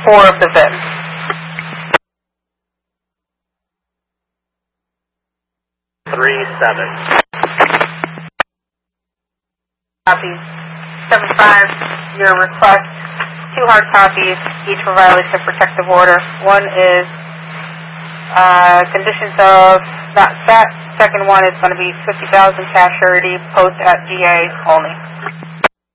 4 of the VIN. Copies. 7-5, your request, 2 hard copies, each for violation of protective order. One is conditions of not set. Second one is going to be $50,000 cash surety, post at DA only.